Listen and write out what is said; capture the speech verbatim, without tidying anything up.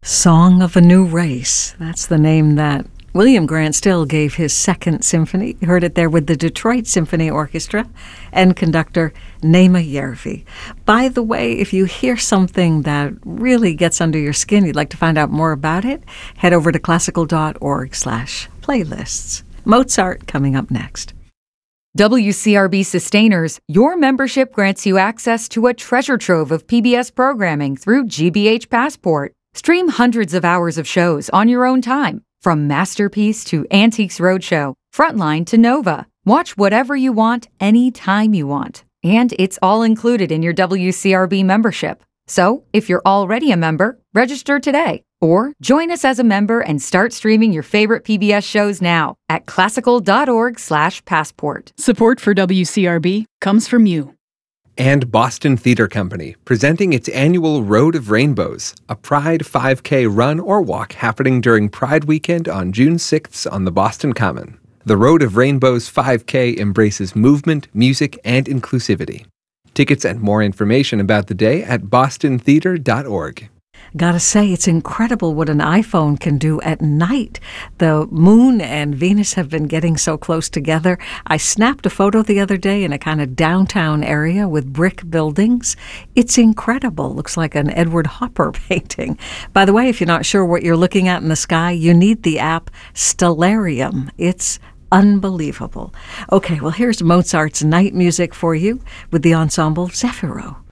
Song of a New Race. That's the name that William Grant Still gave his second symphony. You heard it there with the Detroit Symphony Orchestra and conductor Naima Järvi. By the way, if you hear something that really gets under your skin, you'd like to find out more about it, head over to classical.org slash playlists. Mozart coming up next. W C R B Sustainers, your membership grants you access to a treasure trove of P B S programming through G B H Passport. Stream hundreds of hours of shows on your own time, from Masterpiece to Antiques Roadshow, Frontline to Nova. Watch whatever you want, anytime you want. And it's all included in your W C R B membership. So, if you're already a member, register today. Or join us as a member and start streaming your favorite P B S shows now at classical.org slash passport. Support for W C R B comes from you. And Boston Theater Company, presenting its annual Road of Rainbows, a Pride five K run or walk happening during Pride Weekend on June sixth on the Boston Common. The Road of Rainbows five K embraces movement, music, and inclusivity. Tickets and more information about the day at boston theater dot org. Gotta say, it's incredible what an iPhone can do at night. The moon and Venus have been getting so close together. I snapped a photo the other day in a kind of downtown area with brick buildings. It's incredible. Looks like an Edward Hopper painting. By the way, if you're not sure what you're looking at in the sky, you need the app Stellarium. It's unbelievable. Okay, well, here's Mozart's night music for you with the ensemble Zefiro.